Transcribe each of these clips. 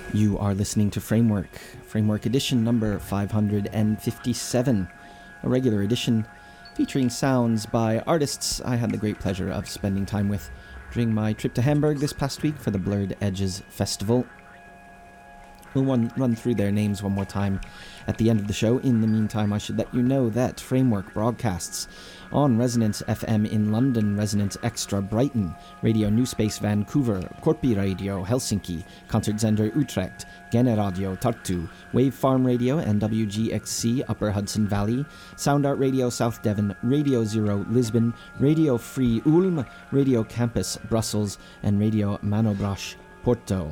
You are listening to Framework edition number 557, a regular edition featuring sounds by artists I had the great pleasure of spending time with during my trip to Hamburg this past week for the Blurred Edges Festival. We'll run through their names one more time at the end of the show. In the meantime, I should let you know that Framework broadcasts on Resonance FM in London, Resonance Extra Brighton, Radio New Space Vancouver, Korpi Radio Helsinki, Concertzender Utrecht, Gene Radio Tartu, Wave Farm Radio and WGXC Upper Hudson Valley, Sound Art Radio South Devon, Radio Zero Lisbon, Radio Free Ulm, Radio Campus Brussels, and Radio Manobrach Porto.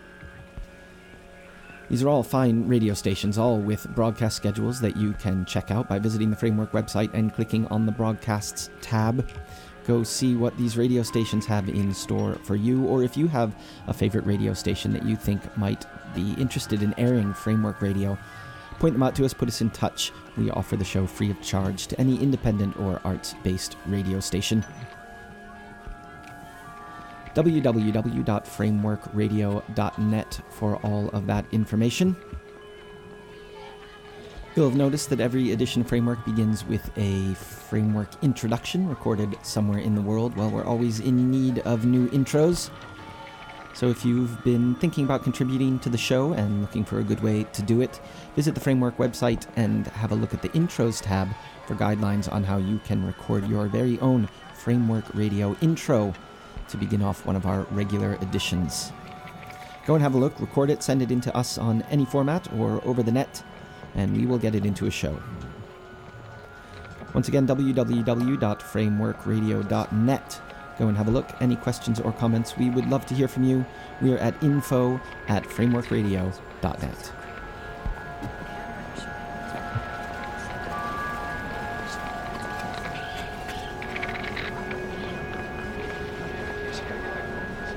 These are all fine radio stations, all with broadcast schedules that you can check out by visiting the Framework website and clicking on the Broadcasts tab. Go see what these radio stations have in store for you, or if you have a favorite radio station that you think might be interested in airing Framework Radio, point them out to us, put us in touch. We offer the show free of charge to any independent or arts-based radio station. www.frameworkradio.net for all of that information. You'll have noticed that every edition of Framework begins with a Framework introduction recorded somewhere in the world. Well, we're always in need of new intros. So if you've been thinking about contributing to the show and looking for a good way to do it, visit the Framework website and have a look at the Intros tab for guidelines on how you can record your very own Framework Radio intro to begin off one of our regular editions. Go and have a look, record it, send it in to us on any format or over the net, and we will get it into a show. Once again, www.frameworkradio.net. Go and have a look. Any questions or comments, we would love to hear from you. We are at info@frameworkradio.net.